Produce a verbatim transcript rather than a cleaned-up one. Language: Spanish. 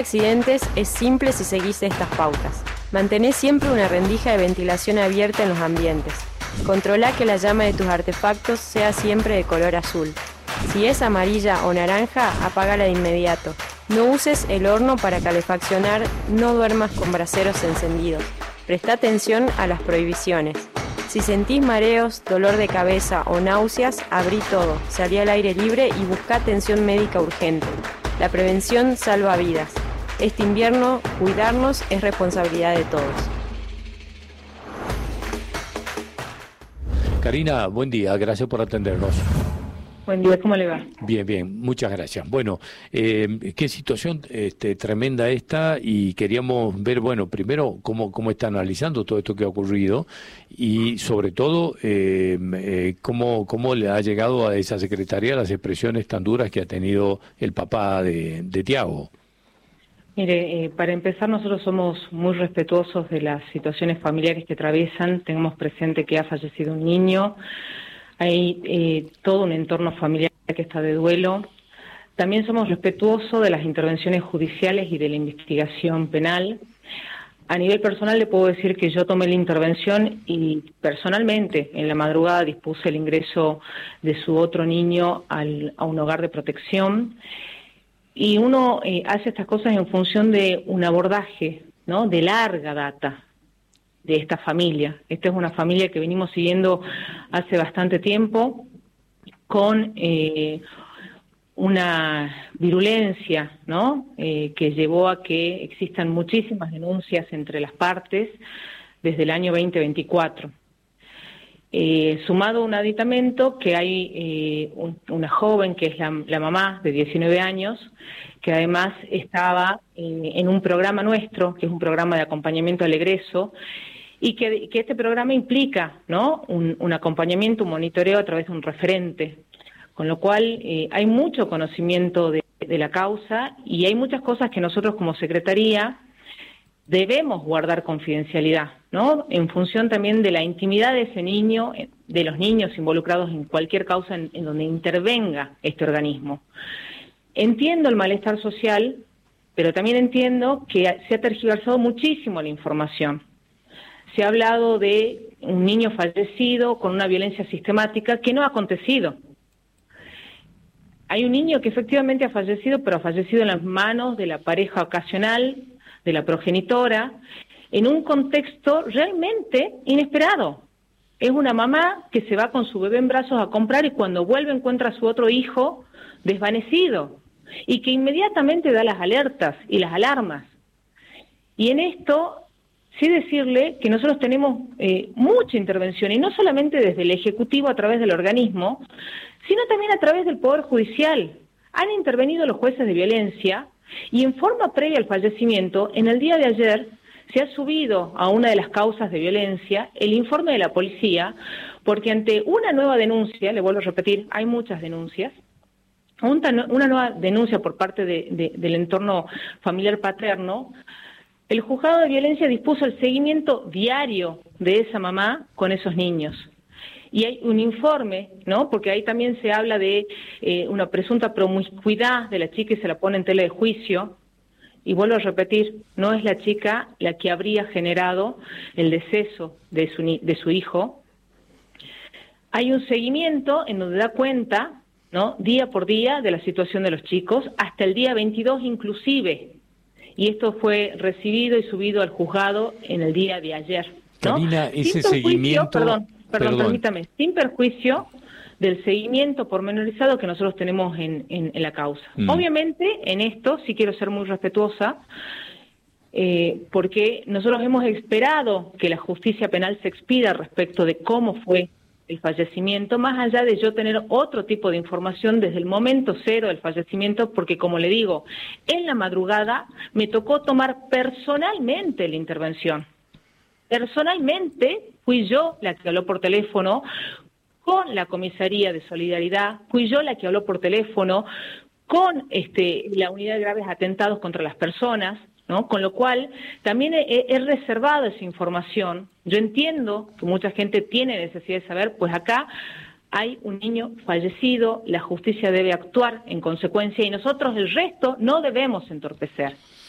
Accidentes es simple si seguís estas pautas. Mantené siempre una rendija de ventilación abierta en los ambientes. Controla que la llama de tus artefactos sea siempre de color azul. Si es amarilla o naranja, apágala de inmediato. No uses el horno para calefaccionar, no duermas con braseros encendidos. Presta atención a las prohibiciones. Si sentís mareos, dolor de cabeza o náuseas, abrí todo, salí al aire libre y busca atención médica urgente. La prevención salva vidas. Este invierno, cuidarnos es responsabilidad de todos. Karina, buen día, gracias por atendernos. Buen día, ¿cómo le va? Bien, bien, muchas gracias. Bueno, eh, qué situación este, tremenda esta, y queríamos ver, bueno, primero cómo, cómo está analizando todo esto que ha ocurrido y sobre todo eh, eh, cómo, cómo le ha llegado a esa secretaría las expresiones tan duras que ha tenido el papá de, de Tiago. Mire, eh, para empezar, nosotros somos muy respetuosos de las situaciones familiares que atraviesan. Tenemos presente que ha fallecido un niño. Hay eh, todo un entorno familiar que está de duelo. También somos respetuosos de las intervenciones judiciales y de la investigación penal. A nivel personal le puedo decir que yo tomé la intervención y personalmente en la madrugada dispuse el ingreso de su otro niño al, a un hogar de protección. Y uno eh, hace estas cosas en función de un abordaje, ¿no?, de larga data de esta familia. Esta es una familia que venimos siguiendo hace bastante tiempo, con eh, una virulencia, ¿no?, eh, que llevó a que existan muchísimas denuncias entre las partes desde el año veinte veinticuatro. Eh, sumado a un aditamento que hay eh, un, una joven que es la, la mamá de diecinueve años, que además estaba eh, en un programa nuestro, que es un programa de acompañamiento al egreso, y que, que este programa implica, ¿no?, un, un acompañamiento, un monitoreo a través de un referente, con lo cual eh, hay mucho conocimiento de, de la causa y hay muchas cosas que nosotros como Secretaría debemos guardar confidencialidad, ¿no?, en función también de la intimidad de ese niño, de los niños involucrados en cualquier causa en, en donde intervenga este organismo. Entiendo el malestar social, pero también entiendo que se ha tergiversado muchísimo la información. Se ha hablado de un niño fallecido con una violencia sistemática que no ha acontecido. Hay un niño que efectivamente ha fallecido, pero ha fallecido en las manos de la pareja ocasional, de la progenitora, en un contexto realmente inesperado. Es una mamá que se va con su bebé en brazos a comprar y cuando vuelve encuentra a su otro hijo desvanecido y que inmediatamente da las alertas y las alarmas. Y en esto, sí decirle que nosotros tenemos eh, mucha intervención, y no solamente desde el Ejecutivo a través del organismo, sino también a través del Poder Judicial. Han intervenido los jueces de violencia y en forma previa al fallecimiento, en el día de ayer, se ha subido a una de las causas de violencia el informe de la policía, porque ante una nueva denuncia, le vuelvo a repetir, hay muchas denuncias, una nueva denuncia por parte de, de, del entorno familiar paterno, el juzgado de violencia dispuso el seguimiento diario de esa mamá con esos niños. Y hay un informe, ¿no?, porque ahí también se habla de eh, una presunta promiscuidad de la chica y se la pone en tela de juicio. Y vuelvo a repetir, no es la chica la que habría generado el deceso de su, de su hijo. Hay un seguimiento en donde da cuenta, ¿no?, día por día de la situación de los chicos, hasta el día veintidós inclusive. Y esto fue recibido y subido al juzgado en el día de ayer, ¿no? Karina, ese sin seguimiento... Perdón, perdón, perdón, permítame, sin perjuicio del seguimiento pormenorizado que nosotros tenemos en, en, en la causa. Mm. Obviamente, en esto sí quiero ser muy respetuosa, eh, porque nosotros hemos esperado que la justicia penal se expida respecto de cómo fue el fallecimiento, más allá de yo tener otro tipo de información desde el momento cero del fallecimiento, porque como le digo, en la madrugada me tocó tomar personalmente la intervención. Personalmente fui yo la que habló por teléfono con la Comisaría de Solidaridad, fui yo la que habló por teléfono con este, la Unidad de Graves Atentados contra las Personas, ¿no? Con lo cual también he, he reservado esa información. Yo entiendo que mucha gente tiene necesidad de saber, pues acá hay un niño fallecido, la justicia debe actuar en consecuencia y nosotros el resto no debemos entorpecer.